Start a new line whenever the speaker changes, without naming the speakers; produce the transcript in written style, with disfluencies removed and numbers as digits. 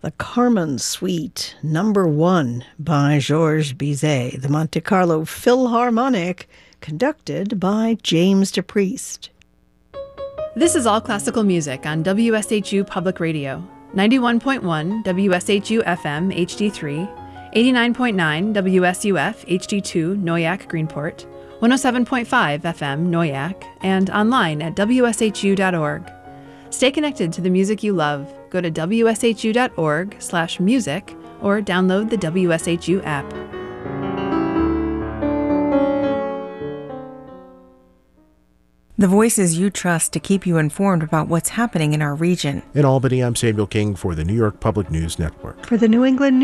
The Carmen Suite, number 1 by Georges Bizet, the Monte Carlo Philharmonic, conducted by James DePriest.
This is All Classical Music on WSHU Public Radio, 91.1 WSHU FM HD3, 89.9 WSUF HD2 Noyak Greenport, 107.5 FM Noyak, and online at wshu.org. Stay connected to the music you love. Go to wshu.org/music or download the WSHU app.
The voices you trust to keep you informed about what's happening in our region.
In Albany, I'm Samuel King for the New York Public News Network.
For the New England